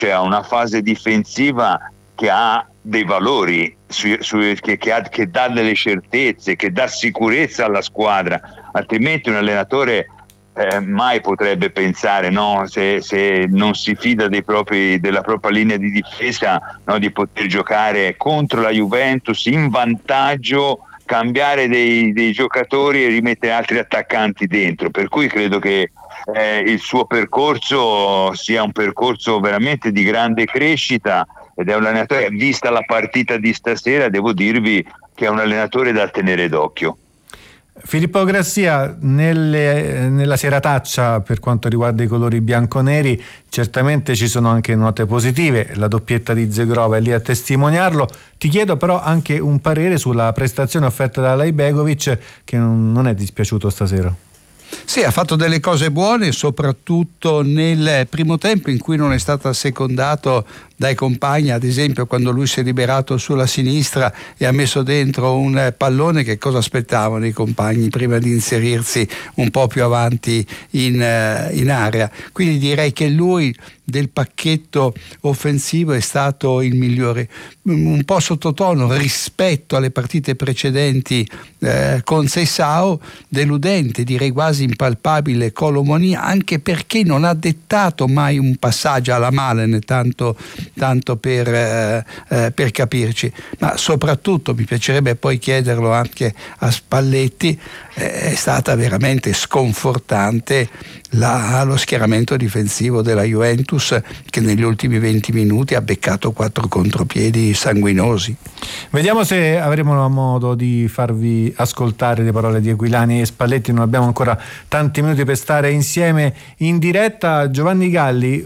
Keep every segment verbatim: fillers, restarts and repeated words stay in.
cioè ha una fase difensiva che ha dei valori, su, su, che, che, ha, che dà delle certezze, che dà sicurezza alla squadra, altrimenti un allenatore eh, mai potrebbe pensare, no, se, se non si fida dei propri, della propria linea di difesa, no, di poter giocare contro la Juventus in vantaggio, cambiare dei, dei giocatori e rimettere altri attaccanti dentro, per cui credo che eh, il suo percorso sia un percorso veramente di grande crescita, ed è un allenatore, vista la partita di stasera, devo dirvi che è un allenatore da tenere d'occhio. Filippo Grassia, nelle, nella serataccia per quanto riguarda i colori bianconeri certamente ci sono anche note positive, la doppietta di Zegrova è lì a testimoniarlo. Ti chiedo però anche un parere sulla prestazione offerta da Laibegovic, che non, non è dispiaciuto stasera. Sì, ha fatto delle cose buone, soprattutto nel primo tempo in cui non è stato assecondato dai compagni, ad esempio quando lui si è liberato sulla sinistra e ha messo dentro un pallone. Che cosa aspettavano i compagni prima di inserirsi un po' più avanti in, in area? Quindi direi che lui del pacchetto offensivo è stato il migliore, un po' sottotono rispetto alle partite precedenti eh, con Sessao, deludente, direi quasi impalpabile Kolo Muani, anche perché non ha dettato mai un passaggio alla Malen, tanto, tanto per, eh, eh, per capirci, ma soprattutto mi piacerebbe poi chiederlo anche a Spalletti, eh, è stata veramente sconfortante la, lo schieramento difensivo della Juventus, che negli ultimi venti minuti ha beccato quattro contropiedi sanguinosi. Vediamo se avremo modo di farvi ascoltare le parole di Aquilani e Spalletti, non abbiamo ancora tanti minuti per stare insieme in diretta. Giovanni Galli,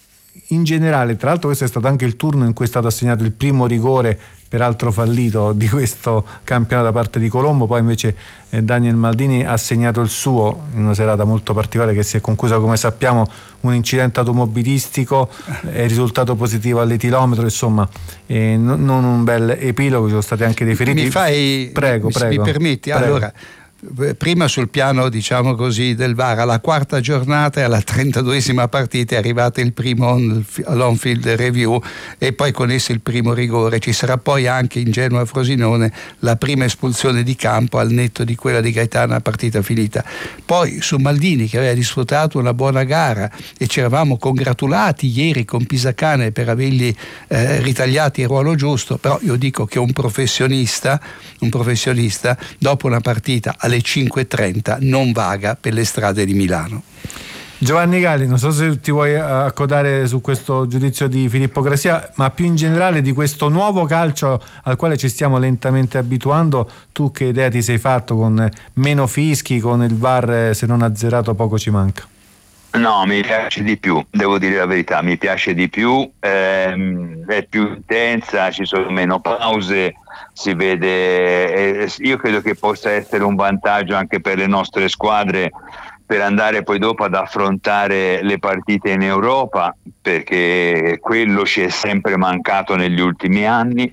in generale, tra l'altro questo è stato anche il turno in cui è stato assegnato il primo rigore, peraltro fallito, di questo campionato da parte di Colombo, poi invece eh, Daniel Maldini ha segnato il suo in una serata molto particolare che si è conclusa, come sappiamo, un incidente automobilistico, è risultato positivo all'etilometro, insomma eh, non, non un bel epilogo, ci sono stati anche dei feriti. Mi fai, prego, mi, prego, mi permetti? prego. Allora, prima sul piano, diciamo così, del V A R, alla quarta giornata e alla trentaduesima partita è arrivato il primo on-field review e poi con esso il primo rigore. Ci sarà poi anche in Genoa Frosinone la prima espulsione di campo al netto di quella di Gaetano a partita finita. Poi su Maldini, che aveva disputato una buona gara e ci eravamo congratulati ieri con Pisacane per avergli eh, ritagliati il ruolo giusto, però io dico che un professionista un professionista dopo una partita alle cinque e trenta non vaga per le strade di Milano. Giovanni Galli, non so se ti vuoi accodare su questo giudizio di Filippo Grassia, ma più in generale di questo nuovo calcio al quale ci stiamo lentamente abituando. Tu che idea ti sei fatto con meno fischi, con il V A R se non azzerato poco ci manca? No, mi piace di più, devo dire la verità, mi piace di più, ehm, è più intensa, ci sono meno pause, si vede, eh, io credo che possa essere un vantaggio anche per le nostre squadre per andare poi dopo ad affrontare le partite in Europa, perché quello ci è sempre mancato negli ultimi anni.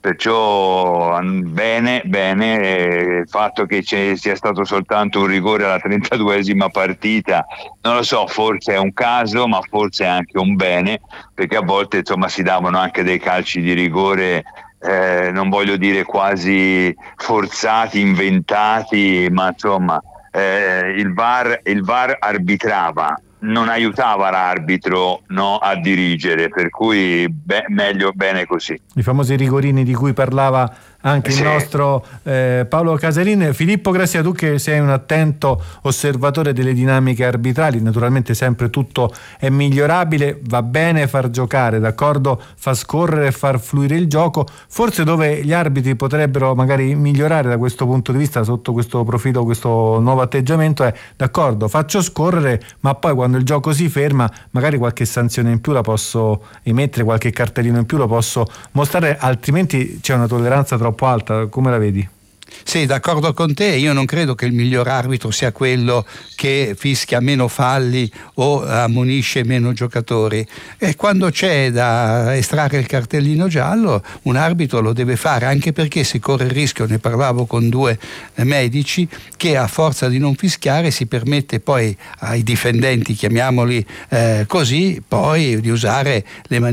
Perciò bene, bene, il fatto che ci sia stato soltanto un rigore alla trentaduesima partita, non lo so, forse è un caso, ma forse è anche un bene, perché a volte insomma si davano anche dei calci di rigore, eh, non voglio dire quasi forzati, inventati, ma insomma eh, il V A R, il V A R arbitrava, non aiutava l'arbitro, no, a dirigere, per cui be- meglio bene così. I famosi rigorini di cui parlava anche sì. il nostro eh, Paolo Casarin. Filippo Grassia, tu che sei un attento osservatore delle dinamiche arbitrali, naturalmente sempre tutto è migliorabile, va bene far giocare, d'accordo, far scorrere e far fluire il gioco, forse dove gli arbitri potrebbero magari migliorare da questo punto di vista, sotto questo profilo, questo nuovo atteggiamento, è d'accordo, faccio scorrere, ma poi quando il gioco si ferma magari qualche sanzione in più la posso emettere, qualche cartellino in più lo posso mostrare, altrimenti c'è una tolleranza troppo alta. Come la vedi? Sì, d'accordo con te, io non credo che il miglior arbitro sia quello che fischia meno falli o ammonisce meno giocatori, e quando c'è da estrarre il cartellino giallo un arbitro lo deve fare, anche perché si corre il rischio, ne parlavo con due medici, che a forza di non fischiare si permette poi ai difendenti, chiamiamoli eh, così, poi di usare le